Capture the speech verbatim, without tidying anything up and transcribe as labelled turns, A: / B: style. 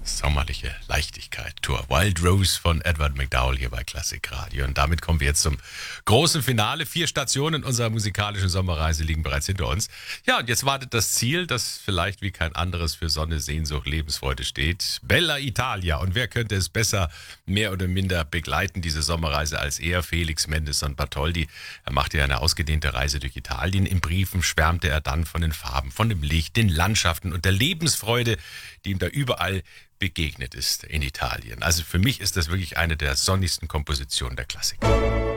A: Sommerliche Leichtigkeit, Tour Wild Rose von Edward McDowell hier bei Klassik Radio. Und damit kommen wir jetzt zum großen Finale. Vier Stationen unserer musikalischen Sommerreise liegen bereits hinter uns. Ja, und jetzt wartet das Ziel, das vielleicht wie kein anderes für Sonne, Sehnsucht, Lebensfreude steht. Bella Italia. Und wer könnte es besser, mehr oder minder begleiten, diese Sommerreise, als er, Felix Mendelssohn Bartholdy. Er machte ja eine ausgedehnte Reise durch Italien. In Briefen schwärmte er dann von den Farben, von dem Licht, den Landschaften und der Lebensfreude, die ihm da überall begegnet ist in Italien. Also für mich ist das wirklich eine der sonnigsten Kompositionen der Klassik.